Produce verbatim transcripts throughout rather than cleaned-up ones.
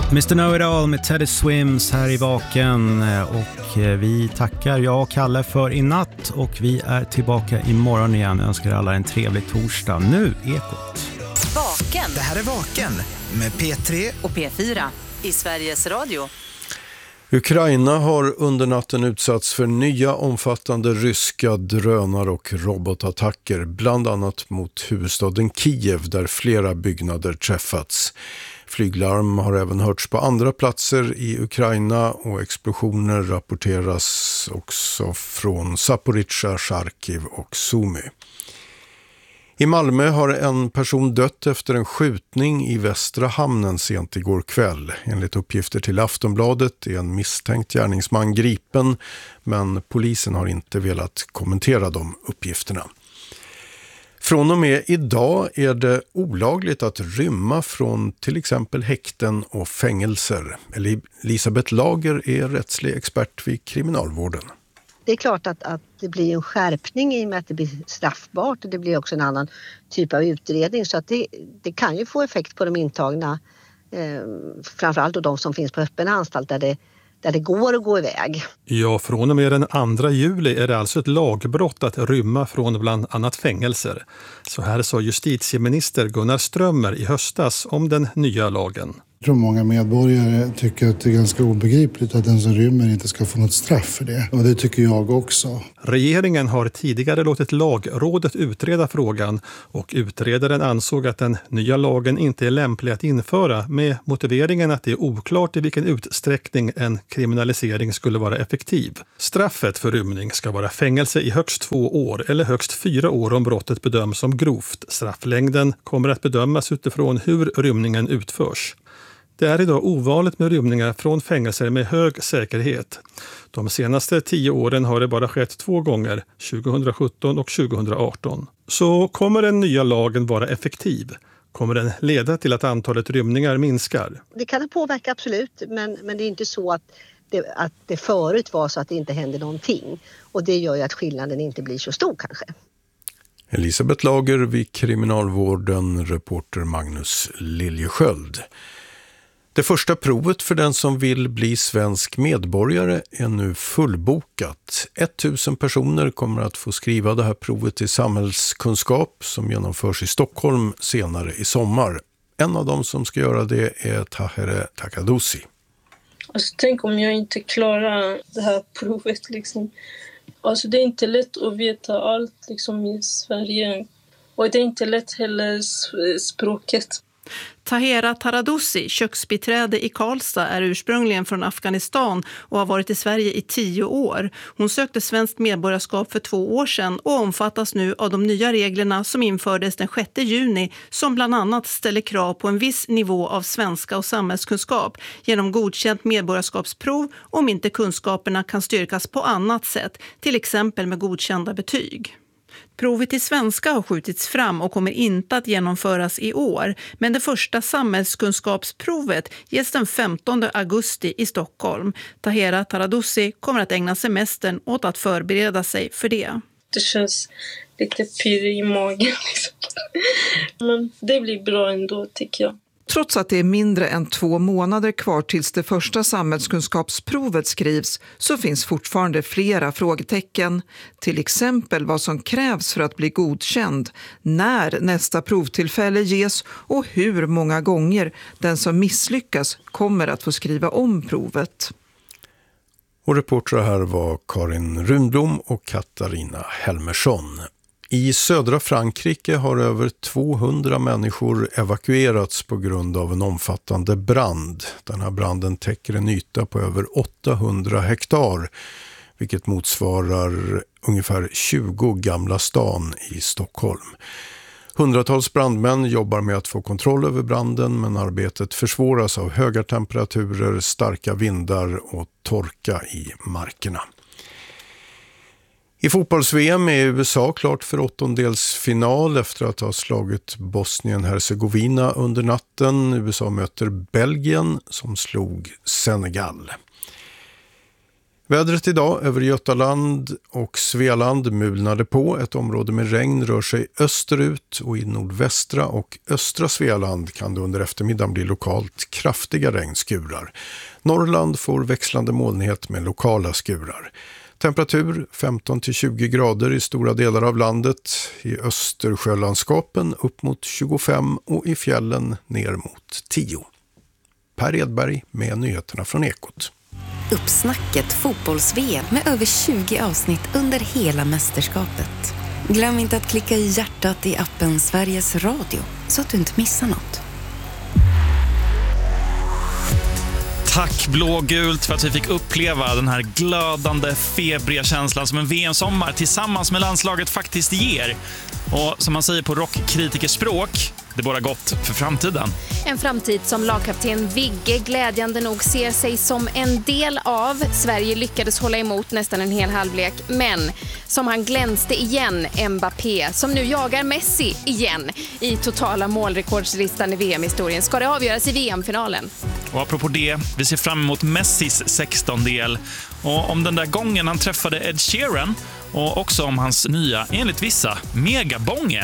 mister Know-It-All med Teddy Swims här i Vaken, och vi tackar jag och Kalle för i natt, och vi är tillbaka imorgon igen. Jag önskar alla en trevlig torsdag. Nu Ekot. Vaken. Det här är Vaken med P tre och P fyra i Sveriges Radio. Ukraina har under natten utsatts för nya omfattande ryska drönar- och robotattacker, bland annat mot huvudstaden Kiev där flera byggnader träffats. Flyglarm har även hörts på andra platser i Ukraina och explosioner rapporteras också från Zaporizjzja, Charkiv och Sumy. I Malmö har en person dött efter en skjutning i Västra hamnen sent igår kväll. Enligt uppgifter till Aftonbladet är en misstänkt gärningsman gripen, men polisen har inte velat kommentera de uppgifterna. Från och med idag är det olagligt att rymma från till exempel häkten och fängelser. Elisabeth Lager är rättslig expert vid kriminalvården. Det är klart att, att det blir en skärpning i och med att det blir straffbart, och det blir också en annan typ av utredning, så att det, det kan ju få effekt på de intagna, eh, framförallt då de som finns på öppen anstalt där det, där det går att gå iväg. Ja, från och med den andra juli är det alltså ett lagbrott att rymma från bland annat fängelser. Så här sa justitieminister Gunnar Strömmer i höstas om den nya lagen. Jag tror många medborgare tycker att det är ganska obegripligt att den som rymmer inte ska få något straff för det. Och det tycker jag också. Regeringen har tidigare låtit lagrådet utreda frågan, och utredaren ansåg att den nya lagen inte är lämplig att införa med motiveringen att det är oklart i vilken utsträckning en kriminalisering skulle vara effektiv. Straffet för rymning ska vara fängelse i högst två år eller högst fyra år om brottet bedöms som grovt. Strafflängden kommer att bedömas utifrån hur rymningen utförs. Det är idag ovanligt med rymningar från fängelser med hög säkerhet. De senaste tio åren har det bara skett två gånger, tjugohundrasjutton och tjugohundraarton. Så kommer den nya lagen vara effektiv? Kommer den leda till att antalet rymningar minskar? Det kan påverka absolut, men, men det är inte så att det, att det förut var så att det inte hände någonting. Och det gör ju att skillnaden inte blir så stor kanske. Elisabeth Lager vid kriminalvården, reporter Magnus Liljesköld. Det första provet för den som vill bli svensk medborgare är nu fullbokat. tusen personer kommer att få skriva det här provet i samhällskunskap som genomförs i Stockholm senare i sommar. En av dem som ska göra det är Tahere Takadosi. Alltså, tänk om jag inte klarar det här provet. Liksom. Alltså, det är inte lätt att veta allt liksom, i Sverige. Och det är inte lätt heller språket. Tahera Taradoussi, köksbiträde i Karlstad, är ursprungligen från Afghanistan och har varit i Sverige i tio år. Hon sökte svenskt medborgarskap för två år sedan och omfattas nu av de nya reglerna som infördes den sjätte juni, som bland annat ställer krav på en viss nivå av svenska och samhällskunskap genom godkänt medborgarskapsprov om inte kunskaperna kan styrkas på annat sätt, till exempel med godkända betyg. Provet i svenska har skjutits fram och kommer inte att genomföras i år, men det första samhällskunskapsprovet ges den femtonde augusti i Stockholm. Tahera Taradoussi kommer att ägna semestern åt att förbereda sig för det. Det känns lite pyr i magen. Liksom. Men det blir bra ändå, tycker jag. Trots att det är mindre än två månader kvar tills det första samhällskunskapsprovet skrivs så finns fortfarande flera frågetecken. Till exempel vad som krävs för att bli godkänd, när nästa provtillfälle ges och hur många gånger den som misslyckas kommer att få skriva om provet. Och reportrar här var Karin Rundblom och Katarina Helmersson. I södra Frankrike har över tvåhundra människor evakuerats på grund av en omfattande brand. Den här branden täcker en yta på över åttahundra hektar, vilket motsvarar ungefär tjugo Gamla stan i Stockholm. Hundratals brandmän jobbar med att få kontroll över branden, men arbetet försvåras av höga temperaturer, starka vindar och torka i markerna. I fotbolls-V M är U S A klart för åttondelsfinal efter att ha slagit Bosnien-Herzegovina under natten. U S A möter Belgien som slog Senegal. Vädret idag över Götaland och Svealand mulnade på. Ett område med regn rör sig österut och i nordvästra och östra Svealand kan det under eftermiddagen bli lokalt kraftiga regnskurar. Norrland får växlande molnighet med lokala skurar. Temperatur femton till tjugo grader i stora delar av landet. I Östersjölandskapen upp mot tjugofem och i fjällen ner mot tio. Per Edberg med nyheterna från Ekot. Uppsnacket fotbolls-V M med över tjugo avsnitt under hela mästerskapet. Glöm inte att klicka i hjärtat i appen Sveriges Radio så att du inte missar något. Tack blågult för att vi fick uppleva den här glödande, febriga känslan som en V M-sommar tillsammans med landslaget faktiskt ger. Och som man säger på rockkritikerspråk, det båda gott för framtiden. En framtid som lagkapten Vigge glädjande nog ser sig som en del av. Sverige lyckades hålla emot nästan en hel halvlek, men som han glänste igen, Mbappé, som nu jagar Messi igen i totala målrekordslistan i V M-historien. Ska det avgöras i V M-finalen? Och apropå det, vi ser fram emot Messis sextondel. Och om den där gången han träffade Ed Sheeran och också om hans nya, enligt vissa, megabånge.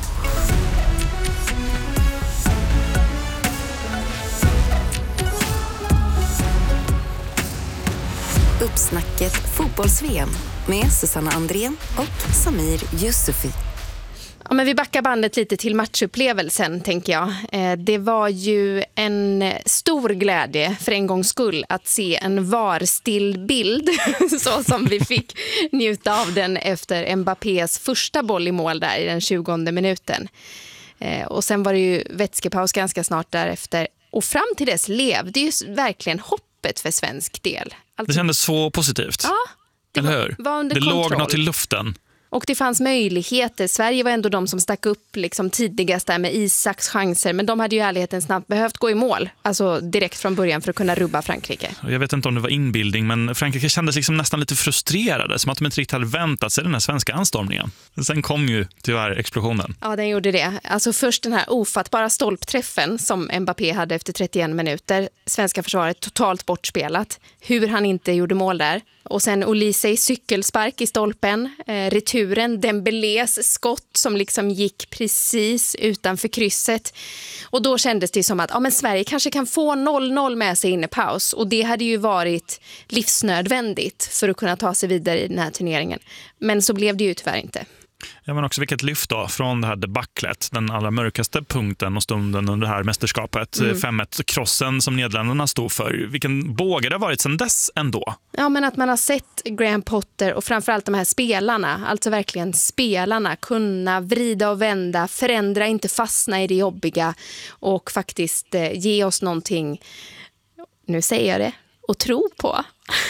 Uppsnacket fotbolls-V M med Susanna Andrén och Samir Yusufi. Ja, men vi backar bandet lite till matchupplevelsen, tänker jag. Eh, det var ju en stor glädje för en gångs skull att se en varstill bild så som vi fick njuta av den efter Mbappés första boll i mål där i den tjugonde minuten. Eh, och sen var det ju vätskepaus ganska snart därefter. Och fram till dess levde ju verkligen hoppet för svensk del. Alltså, det kändes så positivt. Ja, det, eller var, hur? var under det kontroll. låg något i luften. Och det fanns möjligheter. Sverige var ändå de som stack upp liksom tidigast där med Isaks chanser. Men de hade ju ärligheten snabbt behövt gå i mål. Alltså direkt från början för att kunna rubba Frankrike. Jag vet inte om det var inbildning, men Frankrike kändes liksom nästan lite frustrerade. Som att de inte riktigt hade väntat sig den här svenska anstormningen. Sen kom ju tyvärr explosionen. Ja, den gjorde det. Alltså först den här ofattbara stolpträffen som Mbappé hade efter trettioen minuter. Svenska försvaret totalt bortspelat. Hur han inte gjorde mål där. Och sen Olise cykelspark i stolpen, eh, returen, Dembélés skott som liksom gick precis utanför krysset. Och då kändes det som att ja, men Sverige kanske kan få noll noll med sig in i paus. Och det hade ju varit livsnödvändigt för att kunna ta sig vidare i den här turneringen. Men så blev det ju tyvärr inte. Ja, men också vilket lyft då från det här debacklet, den allra mörkaste punkten och stunden under det här mästerskapet, mm. fem ett-krossen som Nederländerna stod för. Vilken båge det har varit sedan dess ändå. Ja, men att man har sett Graham Potter och framförallt de här spelarna, alltså verkligen spelarna, kunna vrida och vända, förändra, inte fastna i det jobbiga och faktiskt eh, ge oss någonting, nu säger jag det, att tro på.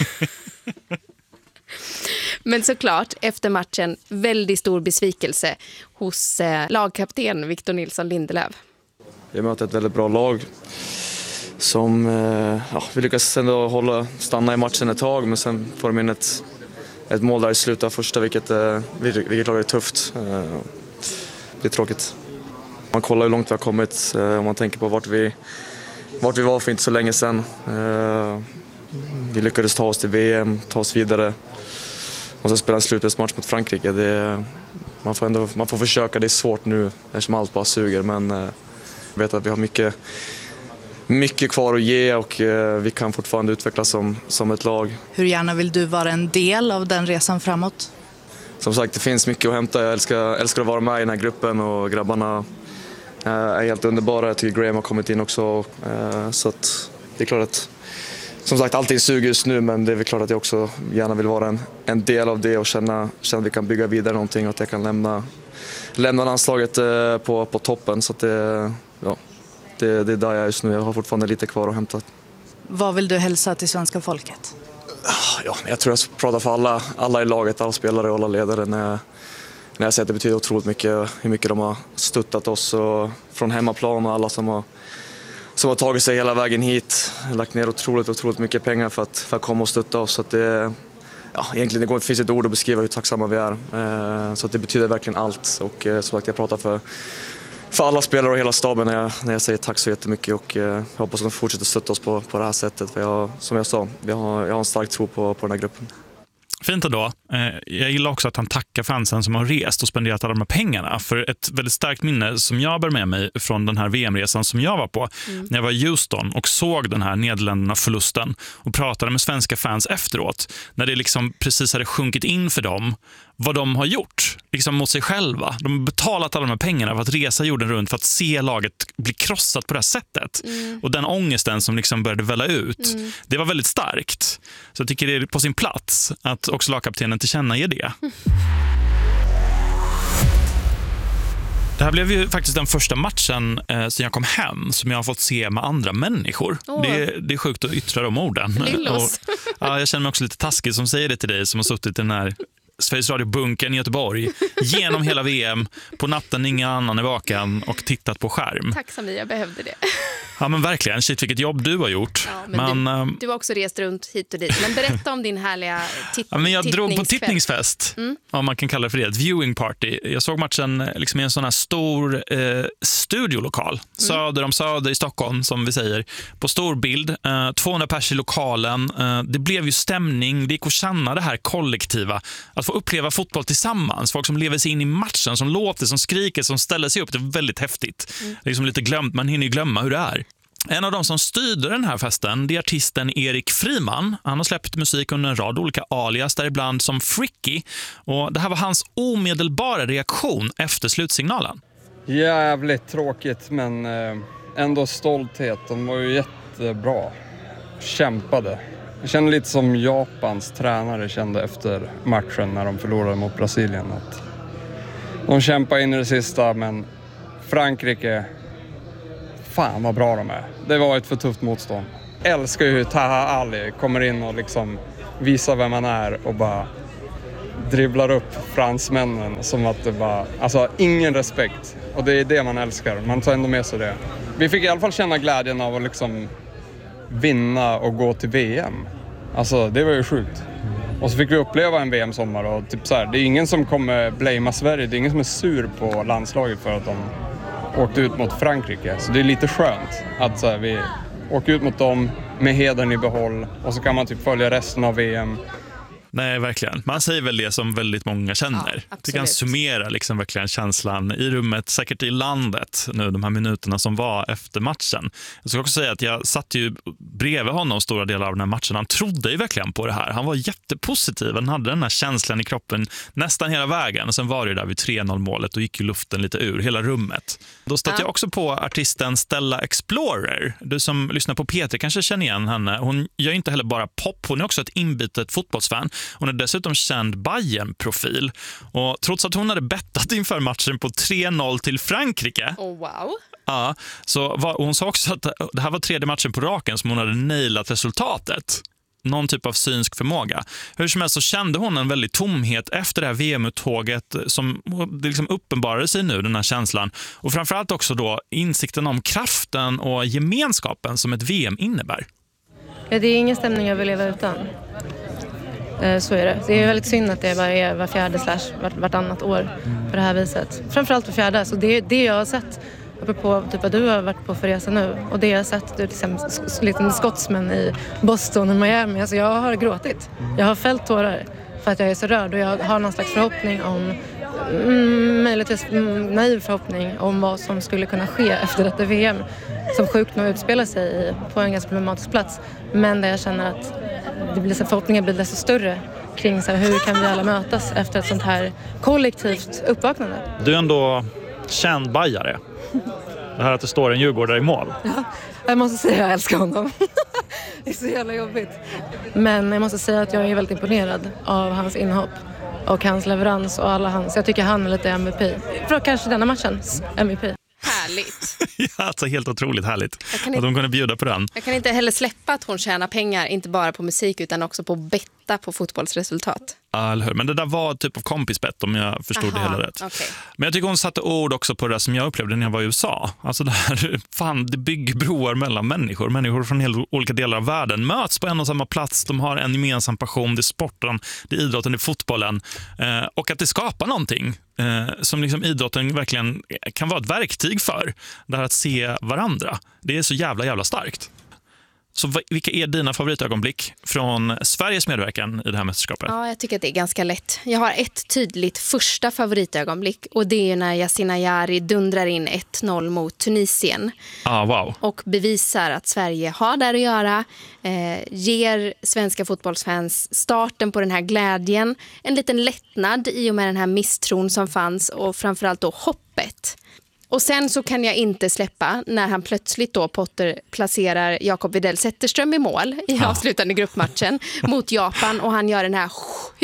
Men såklart, efter matchen, väldigt stor besvikelse hos eh, lagkapten Victor Nilsson Lindelöf. Vi möter ett väldigt bra lag som eh, ja, vi lyckas ändå hålla, stanna i matchen ett tag, men sen får de in ett, ett mål där i slutet av första, vilket, eh, vilket lag är tufft. Eh, det är tråkigt. Man kollar hur långt vi har kommit eh, om man tänker på vart vi, vart vi var för inte så länge sedan. Eh, vi lyckades ta oss till V M, ta oss vidare. Och så spela en slutspelsmatch mot Frankrike. Det, man, får ändå, man får försöka, det är svårt nu eftersom allt bara suger. Men eh, jag vet att vi har mycket, mycket kvar att ge och eh, vi kan fortfarande utvecklas som, som ett lag. Hur gärna vill du vara en del av den resan framåt? Som sagt, det finns mycket att hämta. Jag älskar, älskar att vara med i den här gruppen och grabbarna eh, är helt underbara. Jag tycker Graham har kommit in också. Eh, så att det är klart att som sagt, allting suger just nu, men det är väl klart att jag också gärna vill vara en, en del av det och känna, känna att vi kan bygga vidare någonting och att jag kan lämna, lämna landslaget eh, på, på toppen. Så att det, ja, det, det är där jag är just nu. Jag har fortfarande lite kvar att hämta. Vad vill du hälsa till svenska folket? Ja, jag tror jag pratar för alla, alla i laget, alla spelare och alla ledare när jag, när jag säger att det betyder otroligt mycket hur mycket de har stöttat oss och från hemmaplan och alla som har som har tagit sig hela vägen hit, lagt ner otroligt, otroligt mycket pengar för att, för att komma och stötta oss. Så att det, ja, egentligen det går, finns ett ord att beskriva hur tacksamma vi är. Eh, så att det betyder verkligen allt. Och eh, som sagt, jag pratar för, för alla spelare och hela staben när jag, när jag säger tack så jättemycket, och eh, jag hoppas att de fortsätter stötta oss på, på det här sättet. För jag, som jag sa, jag har, jag har en stark tro på, på den här gruppen. Fint ändå. Jag gillar också att han tackar fansen som har rest och spenderat alla de här pengarna. För ett väldigt starkt minne som jag bär med mig från den här V M-resan som jag var på. Mm. När jag var i Houston och såg den här Nederländerna-förlusten och pratade med svenska fans efteråt. När det liksom precis hade sjunkit in för dem vad de har gjort liksom mot sig själva. De har betalat alla de här pengarna för att resa jorden runt för att se laget bli krossat på det här sättet. Mm. Och den ångesten som liksom började välla ut, mm. det var väldigt starkt. Så jag tycker det är på sin plats att också lagkaptenen tillkännager det. Mm. Det här blev ju faktiskt den första matchen eh, sen jag kom hem som jag har fått se med andra människor. Oh. Det, det är sjukt att yttra de orden. Och, ja, jag känner mig också lite taskig som säger det till dig som har suttit i den här Sveriges Radio-bunkern i Göteborg genom hela V M, på natten ingen annan är vaken och tittat på skärm. Tack Samir, jag behövde det. Ja men verkligen, shit vilket jobb du har gjort. Ja, men men, du, du har också rest runt hit och dit. Men berätta om din härliga tit- ja, men jag drog på tittningsfest, mm. ja, man kan kalla det för det, ett viewing party. Jag såg matchen liksom i en sån här stor eh, studiolokal, mm. söder om Söder i Stockholm som vi säger. På stor bild, eh, tvåhundra pers i lokalen. Eh, det blev ju stämning, det gick att känna det här kollektiva. Att få uppleva fotboll tillsammans. Folk som lever sig in i matchen, som låter, som skriker, som ställer sig upp. Det är väldigt häftigt. Mm. Det är liksom lite glömt, man hinner ju glömma hur det är. En av de som styrde den här festen, det är artisten Erik Friman. Han har släppt musik under en rad olika alias, däribland som Fricky. Och det här var hans omedelbara reaktion efter slutsignalen. Jävligt tråkigt, men ändå stolthet. De var ju jättebra. Kämpade. Jag kände lite som Japans tränare kände efter matchen när de förlorade mot Brasilien. Att de kämpade in i det sista, men Frankrike, fan vad bra de är. Det var ett för tufft motstånd. Jag älskar ju hur Taha Ali kommer in och liksom visar vem man är och bara dribblar upp fransmännen som att det bara, alltså ingen respekt. Och det är det man älskar, man tar ändå med sig det. Vi fick i alla fall känna glädjen av att liksom vinna och gå till V M. Alltså det var ju sjukt. Och så fick vi uppleva en V M-sommar och typ så här, det är ingen som kommer blamea Sverige, det är ingen som är sur på landslaget för att de åkte ut mot Frankrike. Så det är lite skönt att så här, vi åker ut mot dem med hedern i behåll och så kan man typ följa resten av V M. Nej, verkligen. Man säger väl det som väldigt många känner. Ja, det kan summera liksom verkligen känslan i rummet, säkert i landet nu de här minuterna som var efter matchen. Jag ska också säga att jag satt ju bredvid honom stora delar av den här matchen. Han trodde ju verkligen på det här. Han var jättepositiv. Han hade den här känslan i kroppen nästan hela vägen. Och sen var det där vid tre noll målet och gick ju luften lite ur hela rummet. Då stötte ja. jag också på artisten Stella Explorer. Du som lyssnar på P tre kanske känner igen henne. Hon gör inte heller bara pop. Hon är också ett inbitet fotbollsfan. Hon är dessutom känd Bayern-profil. Och trots att hon hade bettat inför matchen på tre noll till Frankrike. Oh, wow. Ja, så var, hon sa också att det här var tredje matchen på raken som hon hade nailat resultatet. Någon typ av synsk förmåga. Hur som helst så kände hon en väldigt tomhet efter det här V M-uttåget som det liksom uppenbarade sig nu, den här känslan. Och framförallt också då insikten om kraften och gemenskapen som ett V M innebär. Ja, det är ingen stämning jag vill leva utan. Så är det. Det är väldigt synd att det bara är var fjärde slash vart, vartannat år på det här viset. Framförallt var fjärde. Så det, det jag har sett, på typ vad du har varit på för resa nu, och det jag har sett, du är liksom liten skottsmän i Boston och Miami. Alltså jag har gråtit. Jag har fällt tårar för att jag är så rörd och jag har någon slags förhoppning om, mm, möjligtvis mm, naiv förhoppning om vad som skulle kunna ske efter detta V M som sjukt nog utspelar sig i, på en ganska problematisk plats. Men där jag känner att det blir så, förhoppningen blir desto större kring så här, hur kan vi alla mötas efter ett sånt här kollektivt uppvaknande. Du är ändå känd bajare. Det här att det står en djurgårdare i mål. Ja, jag måste säga att jag älskar honom. Det är så jävla jobbigt. Men jag måste säga att jag är väldigt imponerad av hans inhopp och hans leverans och alla hans. Jag tycker han är lite M V P. För kanske denna matchens M V P. Härligt. Ja, alltså helt otroligt härligt att inte, de kunde bjuda på den. Jag kan inte heller släppa att hon tjänar pengar, inte bara på musik utan också på att betta på fotbollsresultat. Ja, eller hur? Men det där var typ av kompisbett om jag förstod Aha, det hela rätt. Okay. Men jag tycker hon satte ord också på det som jag upplevde när jag var i U S A. Alltså det här, fan, det bygger broar mellan människor. Människor från helt olika delar av världen möts på en och samma plats. De har en gemensam passion, det är sporten, det är idrotten, det är fotbollen. Eh, och att det skapar någonting eh, som liksom idrotten verkligen kan vara ett verktyg för. Det här att se varandra. Det är så jävla, jävla starkt. Så vilka är dina favoritögonblick från Sveriges medverkan i det här mästerskapet? Ja, jag tycker att det är ganska lätt. Jag har ett tydligt första favoritögonblick och det är när Yasin Ayari dundrar in ett noll mot Tunisien. Ah, wow. Och bevisar att Sverige har där att göra, eh, ger svenska fotbollsfans starten på den här glädjen, en liten lättnad i och med den här misstron som fanns och framförallt då hoppet. Och sen så kan jag inte släppa när han plötsligt då Potter placerar Jakob Widell Zetterström i mål i ja. avslutande gruppmatchen mot Japan och han gör den här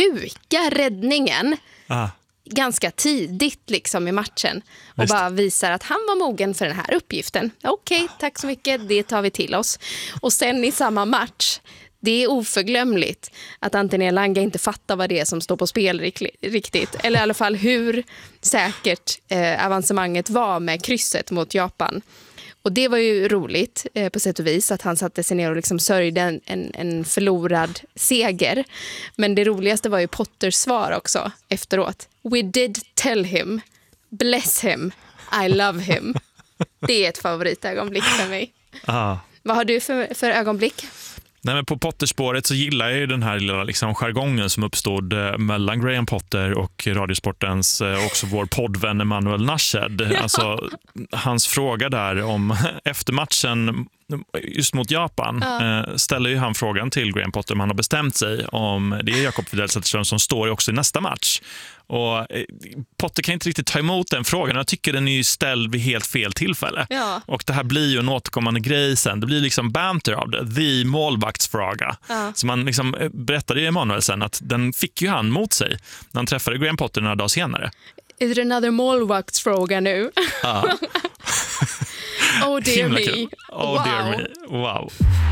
sjuka räddningen ah. ganska tidigt liksom i matchen och Just. bara visar att han var mogen för den här uppgiften. Okej, okay, tack så mycket, det tar vi till oss. Och sen i samma match, det är oförglömligt att Anthony Elanga inte fattar vad det är som står på spel riktigt. Eller i alla fall hur säkert eh, avancemanget var med krysset mot Japan. Och det var ju roligt eh, på sätt och vis att han satte sig ner och liksom sörjde en, en, en förlorad seger. Men det roligaste var ju Potters svar också efteråt. We did tell him, bless him, I love him. Det är ett favoritögonblick för mig. Ah. Vad har du för, för ögonblick? Nej, men på Potterspåret så gillar jag ju den här lilla liksom jargongen som uppstod eh, mellan Graham Potter och Radiosportens eh, också vår poddvän Emanuel Nashed. Ja. Alltså hans fråga där om efter matchen just mot Japan ja. eh, ställer ju han frågan till Graham Potter om han har bestämt sig om det är Jakob Widell Zetterström som står också i nästa match. Och eh, Potter kan inte riktigt ta emot den frågan. Jag tycker den är ju ställd vid helt fel tillfälle. Ja. Och det här blir ju en återkommande grej sen. Det blir liksom banter av det. The målvaktsfråga. Ja. Så man liksom berättade ju Emanuel sen att den fick ju han mot sig när han träffade Graham Potter några dagar senare. Är det another målvaktsfråga nu? Ja. Oh dear me. Oh wow. dear me. Wow.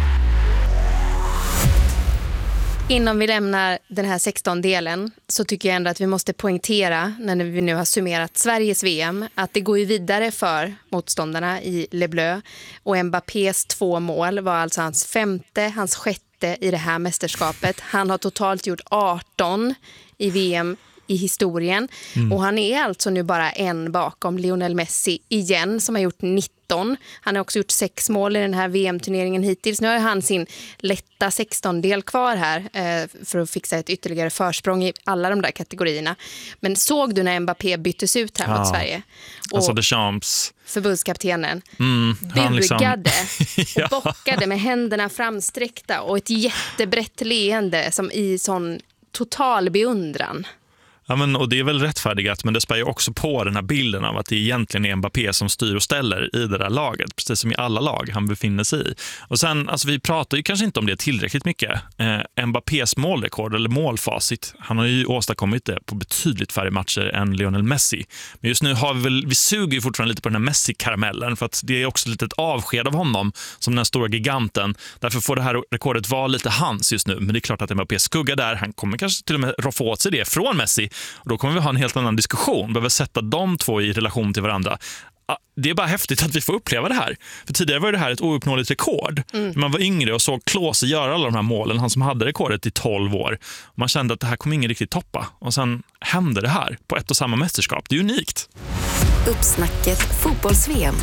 Innan vi lämnar den här sexton-delen så tycker jag ändå att vi måste poängtera när vi nu har summerat Sveriges V M att det går ju vidare för motståndarna i Le Bleu och Mbappés två mål var alltså hans femte, hans sjätte i det här mästerskapet. Han har totalt gjort arton i V M i historien mm. och han är alltså nu bara en bakom Lionel Messi igen som har gjort nitton. Han har också gjort sex mål i den här V M-turneringen hittills. Nu har han sin lätta sexton-del kvar här eh, för att fixa ett ytterligare försprång i alla de där kategorierna. Men såg du när Mbappé byttes ut här ja. mot Sverige? Och alltså Deschamps. Förbundskaptenen mm, bugade liksom... och ja. bockade med händerna framsträckta och ett jättebrett leende som i sån total beundran. Ja, men, och det är väl rättfärdigat, men det spär ju också på den här bilden av att det egentligen är Mbappé som styr och ställer i det där laget, precis som i alla lag han befinner sig i. Och sen, alltså vi pratar ju kanske inte om det tillräckligt mycket. Eh, Mbappés målrekord eller målfacit, han har ju åstadkommit det på betydligt färre matcher än Lionel Messi. Men just nu har vi väl, vi suger ju fortfarande lite på den här Messi-karamellen för att det är också lite ett avsked av honom som den stora giganten. Därför får det här rekordet vara lite hans just nu. Men det är klart att Mbappé skuggar där. Han kommer kanske till och med roffa åt sig det från Messi. Och då kommer vi ha en helt annan diskussion. Vi behöver sätta de två i relation till varandra. Det är bara häftigt att vi får uppleva det här. För tidigare var det här ett ouppnåeligt rekord. Mm. Man var yngre och såg Klose göra alla de här målen. Han som hade rekordet i tolv år. Man kände att det här kommer ingen riktigt toppa. Och sen hände det här på ett och samma mästerskap. Det är unikt. Uppsnacket fotbolls-V M.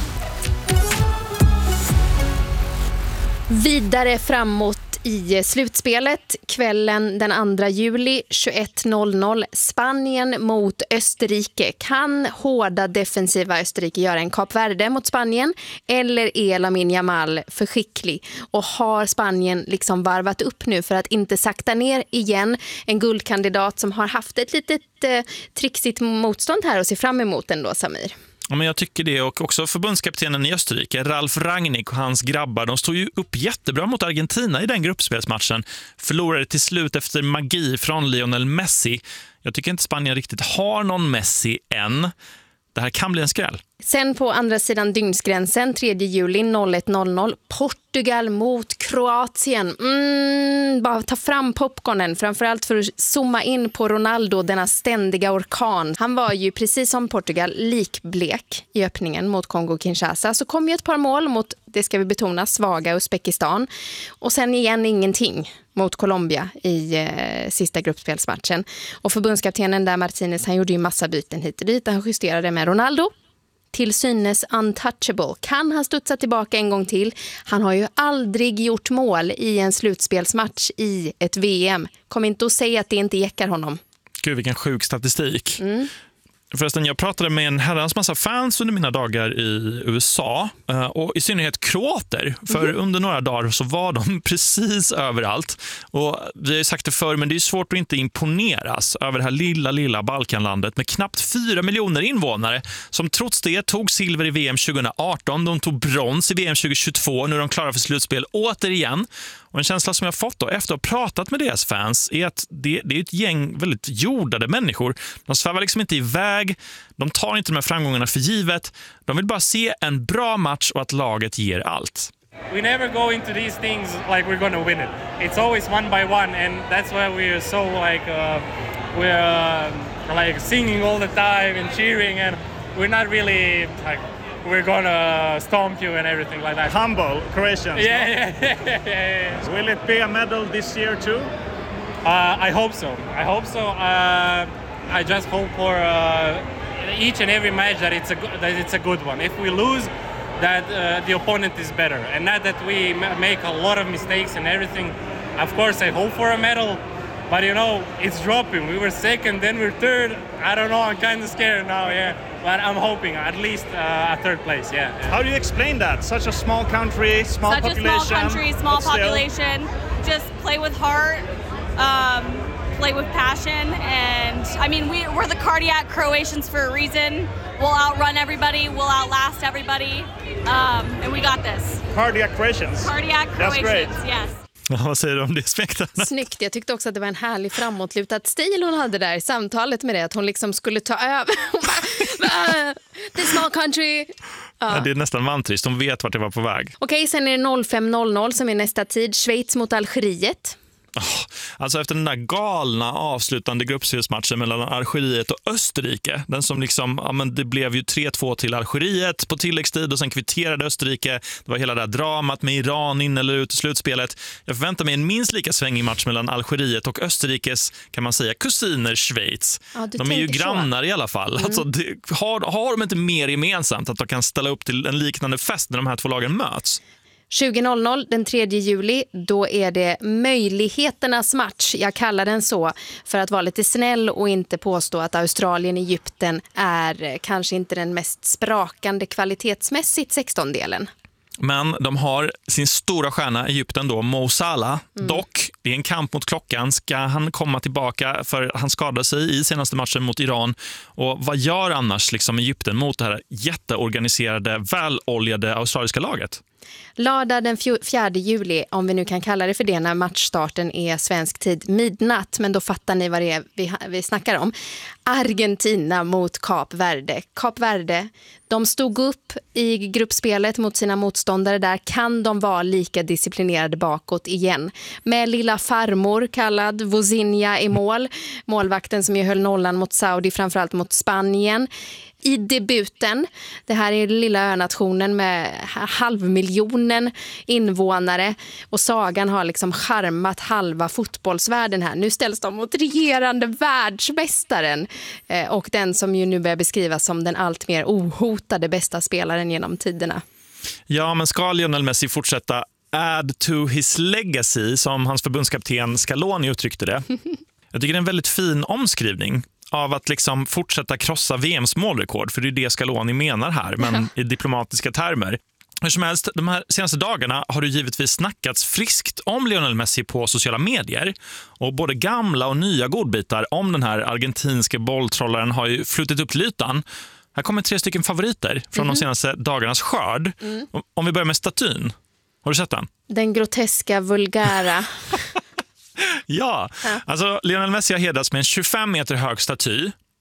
Vidare framåt i slutspelet kvällen den andra juli tjugoett noll noll Spanien mot Österrike. Kan hårda defensiva Österrike göra en Kap Verde mot Spanien eller är Lamine Yamal för skicklig? Och har Spanien liksom varvat upp nu för att inte sakta ner igen? En guldkandidat som har haft ett litet eh, trixigt motstånd här och ser fram emot ändå, Samir. Ja, men jag tycker det, och också förbundskaptenen i Österrike, Ralf Rangnick och hans grabbar, de stod ju upp jättebra mot Argentina i den gruppspelsmatchen. Förlorade till slut efter magi från Lionel Messi. Jag tycker inte Spanien riktigt har någon Messi än. Det här kan bli en skräll. Sen på andra sidan dygnsgränsen, tredje juli noll ett noll noll, Portugal mot Kroatien. Mm, bara ta fram popcornen, framförallt för att zooma in på Ronaldo, denna ständiga orkan. Han var ju precis som Portugal likblek i öppningen mot Kongo-Kinshasa. Så kom ju ett par mål mot, det ska vi betona, svaga Uzbekistan. Och sen igen ingenting mot Colombia i eh, sista gruppspelsmatchen. Och förbundskaptenen där, Martinez, han gjorde ju massa byten hit och dit. Han justerade med Ronaldo. Till synes untouchable. Kan han studsa tillbaka en gång till? Han har ju aldrig gjort mål i en slutspelsmatch i ett V M. Kom inte att säga att det inte jäckar honom. Gud, vilken sjuk statistik. Mm. Förresten, jag pratade med en herrans massa fans under mina dagar i U S A och i synnerhet kroater. För mm. under några dagar så var de precis överallt. Och vi har ju sagt det förr, men det är svårt att inte imponeras över det här lilla, lilla Balkanlandet med knappt fyra miljoner invånare som trots det tog silver i V M tjugoarton. De tog brons i V M tjugohundratjugotvå. Nu är de klara för slutspel återigen. Och en känsla som jag fått då efter att ha pratat med deras fans är att det, det är ett gäng väldigt jordade människor. De svävar liksom inte iväg, de tar inte de här framgångarna för givet. De vill bara se en bra match och att laget ger allt. We never go into these things like we're going to win it. It's always one by one, and that's why we're so like uh, we're uh, like singing all the time and cheering, and we're not really like we're gonna stomp you and everything like that. Humble Croatians. Yeah, yeah, yeah, yeah. Will it be a medal this year too? Uh, I hope so. I hope so. Uh, I just hope for uh, each and every match that it's a that it's a good one. If we lose, that uh, the opponent is better, and not that we m- make a lot of mistakes and everything. Of course, I hope for a medal. But you know, it's dropping. We were second, then we're third. I don't know, I'm kind of scared now, yeah. But I'm hoping at least uh, a third place, yeah, yeah. How do you explain that? Such a small country, small Such population. Such a small country, small population. Just play with heart, um, play with passion. And, I mean, we, we're the cardiac Croatians for a reason. We'll outrun everybody. We'll outlast everybody. Um, and we got this. Cardiac Croatians. Cardiac Croatians, yes. Ja, vad säger du om det, Spektarna? Snyggt. Jag tyckte också att det var en härlig framåtlutad stil hon hade där i samtalet med det. Att hon liksom skulle ta över. The small country. Ja. Ja, det är nästan vantrist. De vet vart det var på väg. Okej, sen är det noll fem noll noll som är nästa tid. Schweiz mot Algeriet. Oh, alltså efter den där galna avslutande gruppspelsmatchen mellan Algeriet och Österrike, den som liksom, ja men det blev ju tre två till Algeriet på tilläggstid och sen kvitterade Österrike. Det var hela det där dramat med Iran in eller ut i slutspelet. Jag förväntar mig en minst lika svängig match mellan Algeriet och Österrikes, kan man säga, kusiner Schweiz. Ja, de är ju grannar så. I alla fall. Mm. Alltså, det, har, har de inte mer gemensamt att de kan ställa upp till en liknande fest när de här två lagen möts? tjugo noll noll den tredje juli, då är det möjligheternas match. Jag kallar den så för att vara lite snäll och inte påstå att Australien-Egypten är kanske inte den mest sprakande kvalitetsmässigt sextondelen. Men de har sin stora stjärna Egypten då, Mo Salah. Mm. Dock, det är en kamp mot klockan. Ska han komma tillbaka, för han skadade sig i senaste matchen mot Iran. Och vad gör annars liksom Egypten mot det här jätteorganiserade, väloljade australiska laget? Lördag den fjärde juli, om vi nu kan kalla det för det, när matchstarten är svensk tid midnatt, men då fattar ni vad det är vi, vi snackar om. Argentina mot Kap Verde. Kap Verde, de stod upp i gruppspelet mot sina motståndare där. Kan de vara lika disciplinerade bakåt igen? Med lilla farmor kallad Vozinha i mål. Målvakten som ju höll nollan mot Saudi, framförallt mot Spanien. I debuten, det här är lilla önationen med halvmiljonen invånare och sagan har liksom charmat halva fotbollsvärlden här. Nu ställs de mot regerande världsmästaren eh, och den som ju nu börjar beskrivas som den allt mer ohotade bästa spelaren genom tiderna. Ja, men ska Lionel Messi fortsätta add to his legacy, som hans förbundskapten Scaloni uttryckte det? Jag tycker det är en väldigt fin omskrivning av att liksom fortsätta krossa V M:s målrekord, för det är det Scaloni menar här, men i diplomatiska termer. Hur som helst, de här senaste dagarna har det givetvis snackats friskt om Lionel Messi på sociala medier, och både gamla och nya godbitar om den här argentinska bolltrollaren har ju flutit upp till ytan. Här kommer tre stycken favoriter från mm-hmm. de senaste dagarnas skörd. Mm. Om vi börjar med statyn. Har du sett den? Den groteska, vulgära... Ja, alltså Lionel Messi har hedrats med en tjugofem meter hög staty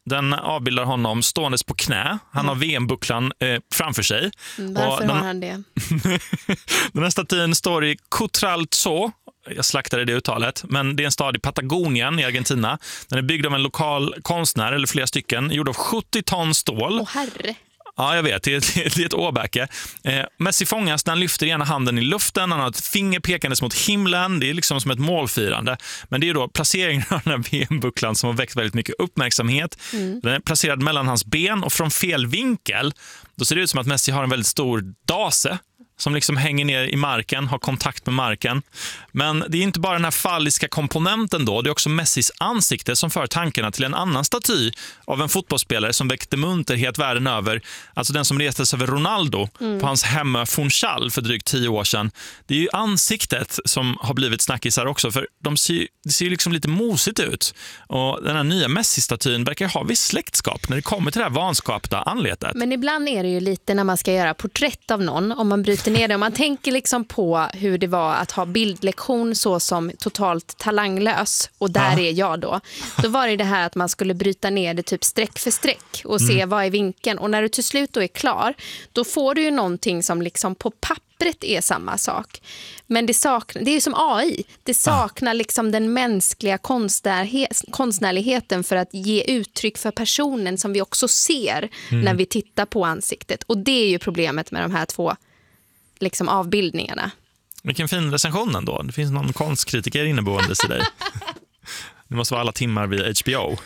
Den avbildar honom ståendes på knä. Han har V M-bucklan eh, framför sig. Mm, varför den, har han det? Den här statyn står i Cutralzó. Jag slaktade det uttalet, men det är en stad i Patagonien i Argentina. Den är byggd av en lokal konstnär, eller flera stycken, gjord av sjuttio ton stål. Åh herre. Ja, jag vet. Det är, det är ett åbäke. Eh, Messi fångas när han lyfter ena handen i luften. Han har ett finger pekandes mot himlen. Det är liksom som ett målfirande. Men det är då placeringen av den här V M-bucklan som har väckt väldigt mycket uppmärksamhet. Mm. Den är placerad mellan hans ben och från fel vinkel. Då ser det ut som att Messi har en väldigt stor dase som liksom hänger ner i marken, har kontakt med marken. Men det är inte bara den här falliska komponenten då, det är också Messis ansikte som för tankarna till en annan staty av en fotbollsspelare som väckte munterhet världen över. Alltså den som restes över Ronaldo mm. på hans hemma Funchal för drygt tio år sedan. Det är ju ansiktet som har blivit snackisar också, för de ser, det ser ju liksom lite mosigt ut. Och den här nya Messi-statyn verkar ha viss släktskap när det kommer till det här vanskapta anletet. Men ibland är det ju lite när man ska göra porträtt av någon, om man bryter ner det. Om man tänker liksom på hur det var att ha bildlektion så som totalt talanglös, och där ja. är jag då. Då var det det här att man skulle bryta ner det typ streck för streck och se mm. vad är vinkeln. Och när du till slut då är klar, då får du ju någonting som liksom på pappret är samma sak. Men det saknar, det är ju som A I. Det saknar ja. liksom den mänskliga konstnärlighet, konstnärligheten för att ge uttryck för personen som vi också ser mm. när vi tittar på ansiktet. Och det är ju problemet med de här två liksom avbildningarna. Vilken fin recension ändå. Det finns någon konstkritiker inneboende i dig. Det måste vara alla timmar vid H B O.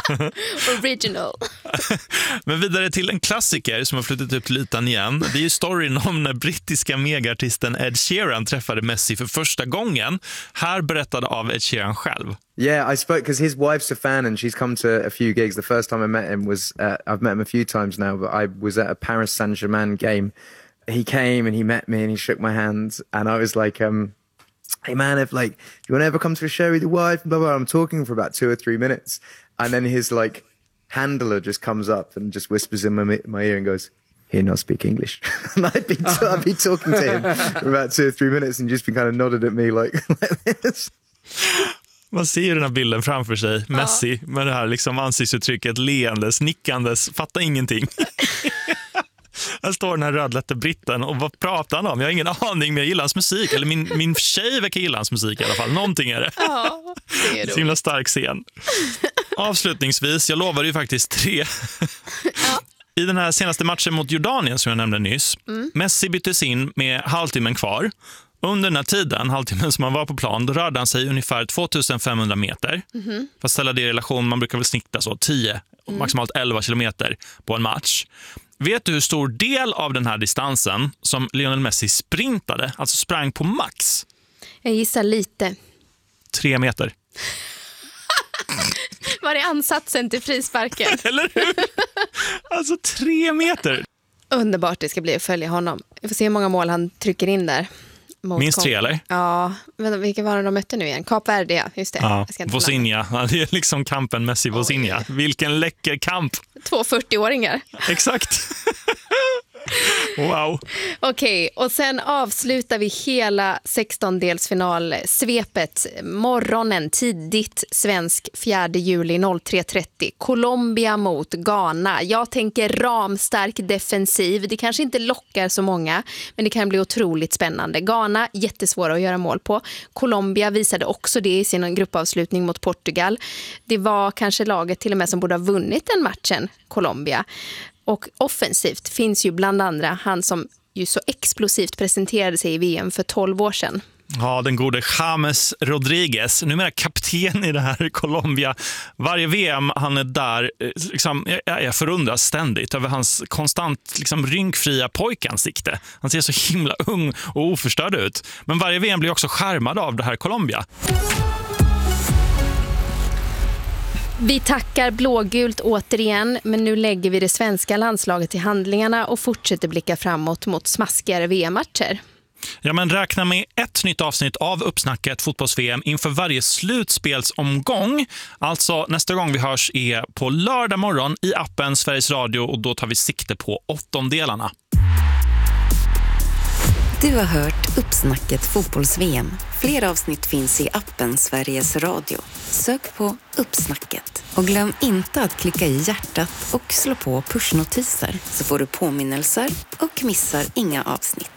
Original. Men vidare till en klassiker som har flyttat upp till ytan igen. Det är ju storyn om när brittiska megaartisten Ed Sheeran träffade Messi för första gången. Här berättade av Ed Sheeran själv. Yeah, I spoke because his wife's a fan and she's come to a few gigs. The first time I met him was, uh, I've met him a few times now, but I was at a Paris Saint-Germain game. He came and he met me and he shook my hand and I was like, um, hey man, if like, do you want to ever come to a show with your wife? Blah, blah. I'm talking for about two or three minutes. And then his like handler just comes up and just whispers in my, my ear and goes, he'll not speak English. And I'd be, t- I'd be talking to him for about two or three minutes and just been kind of nodded at me like, like this. Man ser ju den här bilden framför sig, ja. Messi med det här liksom ansiktsuttrycket, leendes, nickandes, fattar ingenting. Här står den här rödlätte britten och vad pratar han om? Jag har ingen aning, men jag gillar hans musik. Eller min, min tjej verkar gilla hans musik i alla fall. Någonting är det. Ja, det är det. Så himla stark scen. Avslutningsvis, jag lovar ju faktiskt tre. Ja. I den här senaste matchen mot Jordanien som jag nämnde nyss. Mm. Messi byttes in med halvtimmen kvar. Under den här tiden, halvtimmen som han var på plan, då rörde han sig ungefär tvåtusenfemhundra meter. Mm. För att ställa det i relation, man brukar väl snitta så tio, mm. maximalt elva kilometer på en match. Vet du hur stor del av den här distansen som Lionel Messi sprintade, alltså sprang på max? Jag gissar lite. Tre meter. Var är ansatsen till frisparken? Eller hur? Alltså tre meter. Underbart det ska bli att följa honom. Vi får se hur många mål han trycker in där. Minst tre, eller? Ja, men vilka var det de mötte nu igen? Kap Verde, ja, just det. Ja, Vozinha, det är liksom kampen Messi-Vozinha. Vilken läcker kamp. Två fyrtioåringar. Exakt. Wow. Okej, och sen avslutar vi hela sextondelsfinalsvepet morgonen tidigt svensk fjärde juli tre trettio. Colombia mot Ghana. Jag tänker ramstark defensiv. Det kanske inte lockar så många, men det kan bli otroligt spännande. Ghana, jättesvåra att göra mål på. Colombia visade också det i sin gruppavslutning mot Portugal. Det var kanske laget till och med som borde ha vunnit den matchen, Colombia. Och offensivt finns ju bland andra han som ju så explosivt presenterade sig i V M för tolv år sedan. Ja, den gode James Rodriguez, numera kapten i det här Colombia. Varje V M han är där, liksom, jag, jag förundras ständigt över hans konstant liksom, rynkfria pojkansikte. Han ser så himla ung och oförstörd ut. Men varje V M blir också skärmad av det här Colombia. Vi tackar blågult återigen, men nu lägger vi det svenska landslaget i handlingarna och fortsätter blicka framåt mot smaskigare V M-matcher. Ja, men räkna med ett nytt avsnitt av Uppsnacket fotbolls-V M inför varje slutspelsomgång. Alltså nästa gång vi hörs är på lördag morgon i appen Sveriges Radio och då tar vi sikte på åttondelarna. Du har hört Uppsnacket fotbolls-V M. Fler avsnitt finns i appen Sveriges Radio. Sök på Uppsnacket. Och glöm inte att klicka i hjärtat och slå på pushnotiser så får du påminnelser och missar inga avsnitt.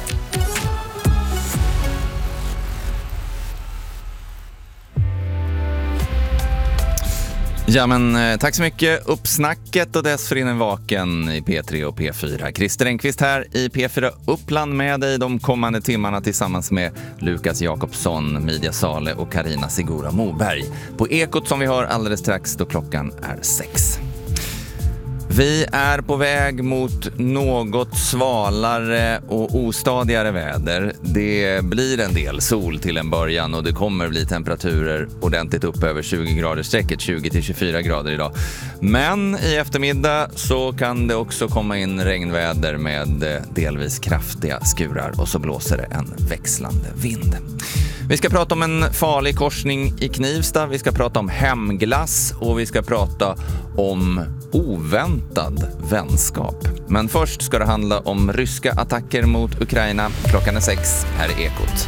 Ja, men tack så mycket. Uppsnacket och dessförinnan Vaken i P tre och P fyra. Christer Enqvist här i P fyra Uppland med dig de kommande timmarna tillsammans med Lukas Jakobsson, Media Sale och Karina Sigura Moberg. På Ekot som vi har alldeles strax då klockan är sex. Vi är på väg mot något svalare och ostadigare väder. Det blir en del sol till en början och det kommer bli temperaturer ordentligt upp över tjugo grader strecket, tjugo till tjugofyra grader idag. Men i eftermiddag så kan det också komma in regnväder med delvis kraftiga skurar och så blåser det en växlande vind. Vi ska prata om en farlig korsning i Knivsta, vi ska prata om hemglass och vi ska prata om oväntad vänskap. Men först ska det handla om ryska attacker mot Ukraina. Klockan är sex, här är Ekot.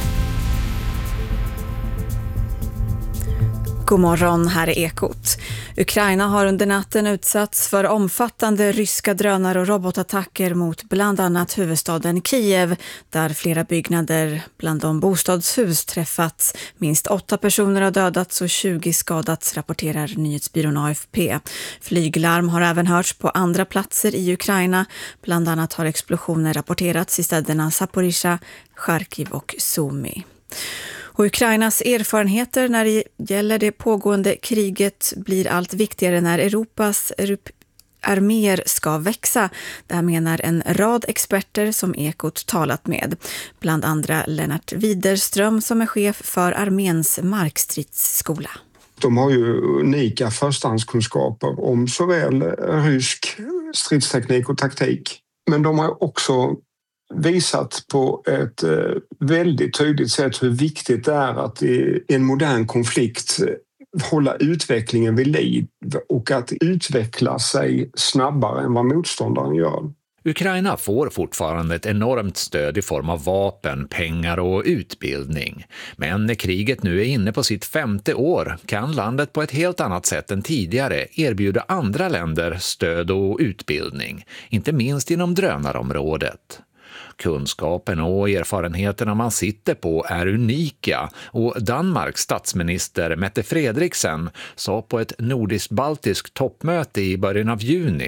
God morgon, här är Ekot. Ukraina har under natten utsatts för omfattande ryska drönare och robotattacker mot bland annat huvudstaden Kiev, där flera byggnader bland de bostadshus träffats. Minst åtta personer har dödats och tjugo skadats, rapporterar nyhetsbyrån A F P. Flyglarm har även hörts på andra platser i Ukraina. Bland annat har explosioner rapporterats i städerna Zaporizjzja, Charkiv och Sumy. Och Ukrainas erfarenheter när det gäller det pågående kriget blir allt viktigare när Europas arméer ska växa. Det här menar en rad experter som Ekot talat med. Bland andra Lennart Widerström som är chef för arméns markstridsskola. De har ju unika förstahandskunskaper om såväl rysk stridsteknik och taktik. Men de har också visat på ett väldigt tydligt sätt hur viktigt det är att i en modern konflikt hålla utvecklingen vid liv och att utveckla sig snabbare än vad motståndaren gör. Ukraina får fortfarande ett enormt stöd i form av vapen, pengar och utbildning. Men när kriget nu är inne på sitt femte år kan landet på ett helt annat sätt än tidigare erbjuda andra länder stöd och utbildning, inte minst inom drönarområdet. Kunskapen och erfarenheterna man sitter på är unika och Danmarks statsminister Mette Frederiksen sa på ett nordisk-baltiskt toppmöte i början av juni